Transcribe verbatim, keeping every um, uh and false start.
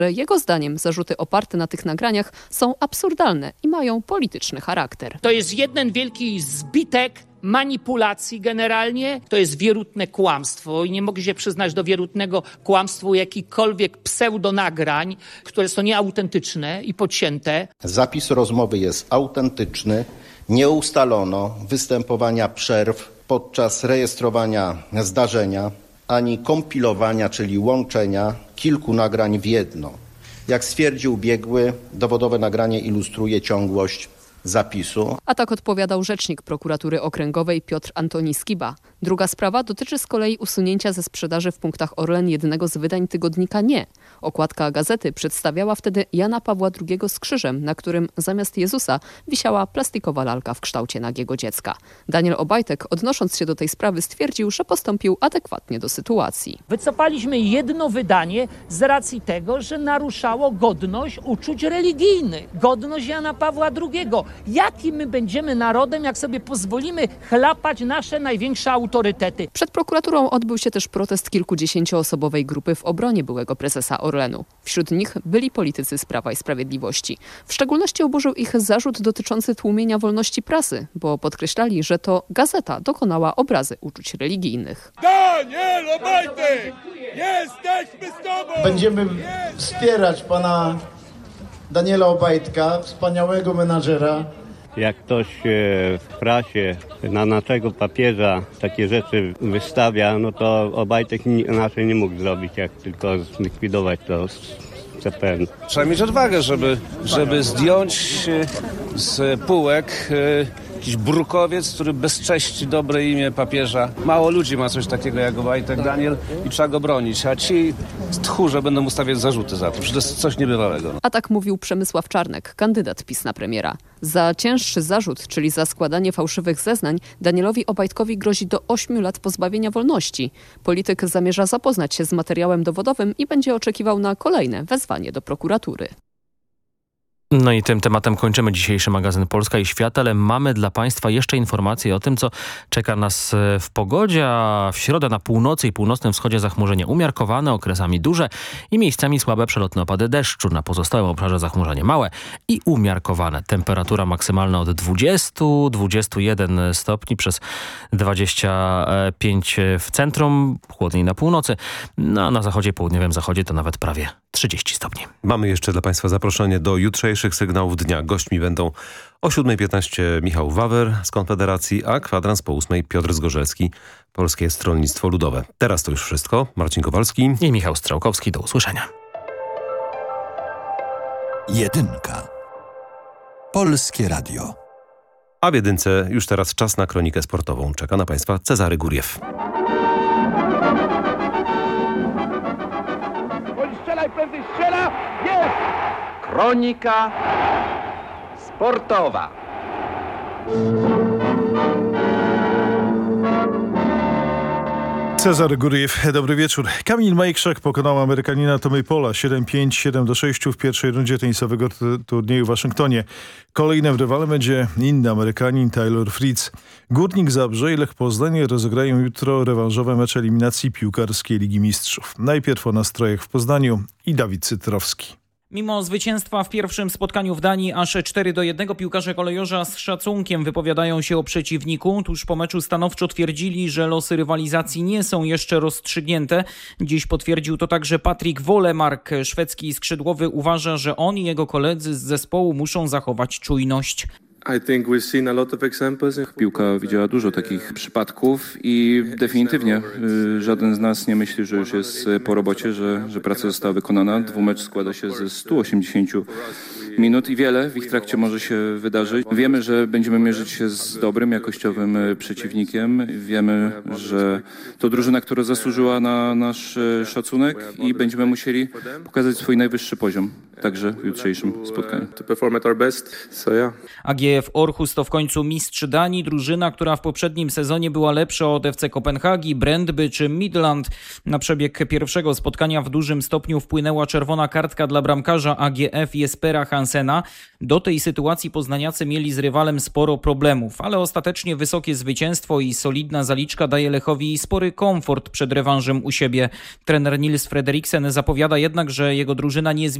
Jego zdaniem zarzuty oparte na tych nagraniach są absurdalne i mają polityczny charakter. To jest jeden wielki zbitek manipulacji generalnie. To jest wierutne kłamstwo i nie mogę się przyznać do wierutnego kłamstwa jakichkolwiek pseudonagrań, które są nieautentyczne i podcięte. Zapis rozmowy jest autentyczny. Nie ustalono występowania przerw podczas rejestrowania zdarzenia, ani kompilowania, czyli łączenia kilku nagrań w jedno. Jak stwierdził biegły, dowodowe nagranie ilustruje ciągłość zapisu. A tak odpowiadał rzecznik prokuratury okręgowej Piotr Antoni Skiba. Druga sprawa dotyczy z kolei usunięcia ze sprzedaży w punktach Orlen jednego z wydań tygodnika Nie. Okładka gazety przedstawiała wtedy Jana Pawła drugiego z krzyżem, na którym zamiast Jezusa wisiała plastikowa lalka w kształcie nagiego dziecka. Daniel Obajtek, odnosząc się do tej sprawy, stwierdził, że postąpił adekwatnie do sytuacji. Wycofaliśmy jedno wydanie z racji tego, że naruszało godność uczuć religijnych, godność Jana Pawła drugiego. Jaki my będziemy narodem, jak sobie pozwolimy chlapać nasze największe autorytety? Przed prokuraturą odbył się też protest kilkudziesięcioosobowej grupy w obronie byłego prezesa Orlenu. Wśród nich byli politycy z Prawa i Sprawiedliwości. W szczególności oburzył ich zarzut dotyczący tłumienia wolności prasy, bo podkreślali, że to gazeta dokonała obrazy uczuć religijnych. Daniel Obajtek! Jesteśmy z tobą! Będziemy wspierać pana Daniela Obajtka, wspaniałego menadżera. Jak ktoś w prasie na naszego papieża takie rzeczy wystawia, no to Obajtek inaczej nie mógł zrobić, jak tylko zlikwidować to z C P N. Trzeba mieć odwagę, żeby, żeby zdjąć z półek jakiś brukowiec, który bezcześci dobre imię papieża. Mało ludzi ma coś takiego jak Obajtek Daniel i trzeba go bronić, a ci tchórze będą mu stawiać zarzuty za to. Przecież to jest coś niebywałego. A tak mówił Przemysław Czarnek, kandydat PiS na premiera. Za cięższy zarzut, czyli za składanie fałszywych zeznań, Danielowi Obajtkowi grozi do ośmiu lat pozbawienia wolności. Polityk zamierza zapoznać się z materiałem dowodowym i będzie oczekiwał na kolejne wezwanie do prokuratury. No i tym tematem kończymy dzisiejszy magazyn Polska i Świat, ale mamy dla Państwa jeszcze informacje o tym, co czeka nas w pogodzie, a w środę na północy i północnym wschodzie zachmurzenie umiarkowane, okresami duże i miejscami słabe przelotne opady deszczu. Na pozostałym obszarze zachmurzenie małe i umiarkowane. Temperatura maksymalna od dwudziestu do dwudziestu jeden stopni przez dwadzieścia pięć w centrum, chłodniej na północy, no a na zachodzie i południowym zachodzie to nawet prawie trzydzieści stopni. Mamy jeszcze dla Państwa zaproszenie do jutrzejszych sygnałów dnia. Gośćmi będą o siódmej piętnaście Michał Wawer z Konfederacji, a kwadrans po ósmej Piotr Zgorzelski, Polskie Stronnictwo Ludowe. Teraz to już wszystko. Marcin Kowalski i Michał Strzałkowski. Do usłyszenia. Jedynka. Polskie Radio. A w jedynce już teraz czas na kronikę sportową. Czeka na Państwa Cezary Góriew. Prędzej strzela, jest! Kronika sportowa. Cezary Góriew, dobry wieczór. Kamil Majkrzak pokonał Amerykanina Tommy Paula siedem pięć, siedem do sześciu w pierwszej rundzie tenisowego turnieju w Waszyngtonie. Kolejnym rywalem będzie inny Amerykanin Taylor Fritz. Górnik Zabrze i Lech Poznań rozegrają jutro rewanżowe mecze eliminacji piłkarskiej Ligi Mistrzów. Najpierw o nastrojach w Poznaniu i Dawid Cytrowski. Mimo zwycięstwa w pierwszym spotkaniu w Danii aż cztery do jednego piłkarze kolejorza z szacunkiem wypowiadają się o przeciwniku. Tuż po meczu stanowczo twierdzili, że losy rywalizacji nie są jeszcze rozstrzygnięte. Dziś potwierdził to także Patrik Wolemark. Szwedzki skrzydłowy uważa, że on i jego koledzy z zespołu muszą zachować czujność. Piłka widziała dużo takich przypadków i definitywnie y, żaden z nas nie myśli, że już jest po robocie, że, że praca została wykonana. Dwumecz składa się ze stu osiemdziesięciu minut i wiele w ich trakcie może się wydarzyć. Wiemy, że będziemy mierzyć się z dobrym, jakościowym przeciwnikiem. Wiemy, że to drużyna, która zasłużyła na nasz szacunek i będziemy musieli pokazać swój najwyższy poziom, także w jutrzejszym spotkaniu. A G F Aarhus to w końcu mistrz Danii, drużyna, która w poprzednim sezonie była lepsza od F C Kopenhagi, Brøndby czy Midland. Na przebieg pierwszego spotkania w dużym stopniu wpłynęła czerwona kartka dla bramkarza A G F Jespera Hansen Hansena. Do tej sytuacji poznaniacy mieli z rywalem sporo problemów, ale ostatecznie wysokie zwycięstwo i solidna zaliczka daje Lechowi spory komfort przed rewanżem u siebie. Trener Nils Frederiksen zapowiada jednak, że jego drużyna nie zmieni